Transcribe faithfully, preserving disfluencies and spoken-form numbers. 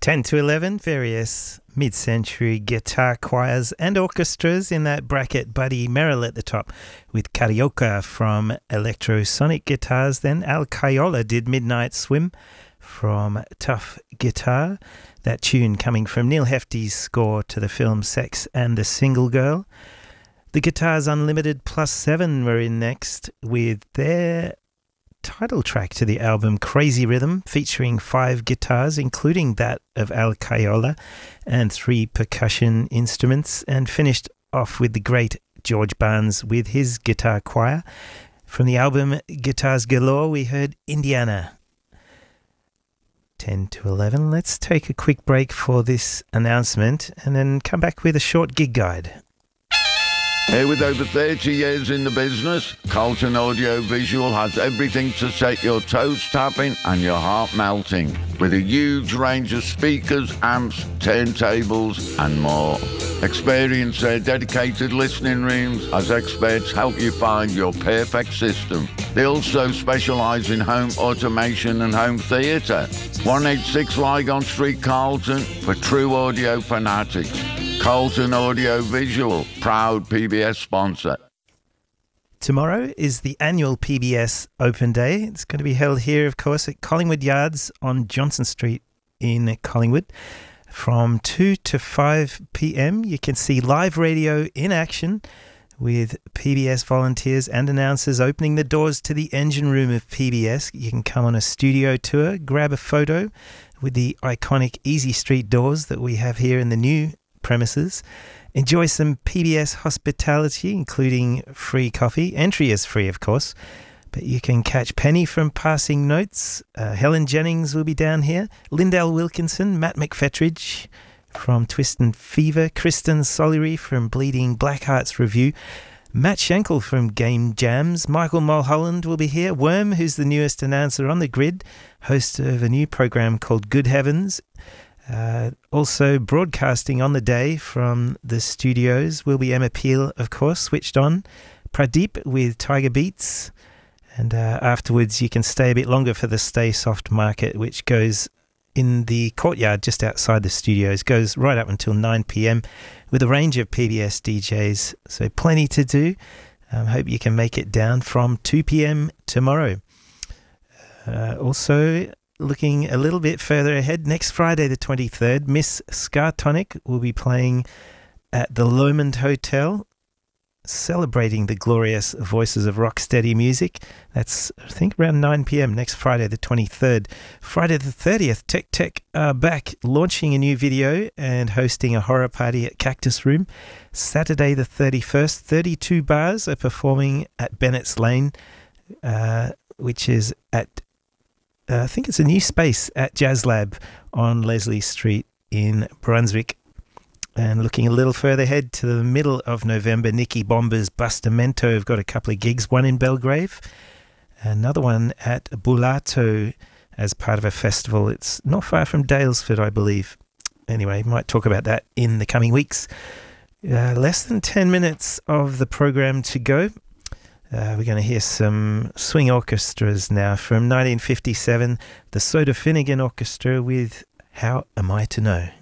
ten to eleven, various mid-century guitar choirs and orchestras in that bracket. Buddy Merrill at the top with Carioca from Electrosonic Guitars. Then Al Caiola did Midnight Swim from Tough Guitar. That tune coming from Neil Hefti's score to the film Sex and the Single Girl. The Guitars Unlimited Plus Seven were in next with their title track to the album Crazy Rhythm, featuring five guitars, including that of Al Caiola, and three percussion instruments, and finished off with the great George Barnes with his guitar choir. From the album Guitars Galore, we heard Indiana. ten to eleven. Let's take a quick break for this announcement and then come back with a short gig guide. Here with over thirty years in the business, Carlton Audio Visual has everything to set your toes tapping and your heart melting, with a huge range of speakers, amps, turntables and more. Experience their dedicated listening rooms as experts help you find your perfect system. They also specialise in home automation and home theatre. one eighty-six Lygon Street, Carlton, for true audio fanatics. Carlton Audio Visual, proud P B S sponsor. Tomorrow is the annual P B S Open Day. It's going to be held here, of course, at Collingwood Yards on Johnson Street in Collingwood. From two to five p.m, you can see live radio in action with P B S volunteers and announcers opening the doors to the engine room of P B S. You can come on a studio tour, grab a photo with the iconic Easy Street doors that we have here in the new premises. Enjoy some P B S hospitality, including free coffee. Entry is free, of course, but you can catch Penny from Passing Notes. Uh, Helen Jennings will be down here. Lindell Wilkinson, Matt McFetridge from Twist and Fever, Kristen Solieri from Bleeding Blackheart's Review, Matt Schenkel from Game Jams, Michael Mulholland will be here, Worm, who's the newest announcer on the grid, host of a new program called Good Heavens. Uh, also broadcasting on the day from the studios will be Emma Peel, of course, switched on, Pradeep with Tiger Beats, and uh, afterwards you can stay a bit longer for the Stay Soft Market, which goes in the courtyard just outside the studios, goes right up until nine p.m. with a range of P B S D Js, so plenty to do. I um, hope you can make it down from two p.m. tomorrow. Uh, also, looking a little bit further ahead, next Friday the twenty-third, Miss Scartonic will be playing at the Lomond Hotel, celebrating the glorious voices of rocksteady music. That's, I think, around nine p.m. next Friday the twenty-third. Friday the thirtieth, Tech Tech are back, launching a new video and hosting a horror party at Cactus Room. Saturday the thirty-first, thirty-two Bars are performing at Bennett's Lane, uh, which is at Uh, I think it's a new space at Jazz Lab on Leslie Street in Brunswick. And looking a little further ahead to the middle of November, Nicky Bomber's Bustamento have got a couple of gigs, one in Belgrave, another one at Bulato as part of a festival. It's not far from Daylesford, I believe. Anyway, might talk about that in the coming weeks. Uh, less than ten minutes of the program to go. Uh, we're going to hear some swing orchestras now. From nineteen fifty-seven, the Soda Finnegan Orchestra with How Am I to Know?